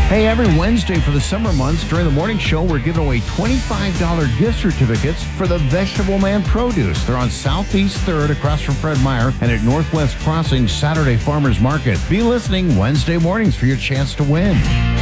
Hey, every Wednesday for the summer months during the morning show, we're giving away $25 gift certificates for the Vegetable Man Produce. They're on Southeast 3rd across from Fred Meyer and at Northwest Crossing Saturday Farmers Market. Be listening Wednesday mornings for your chance to win.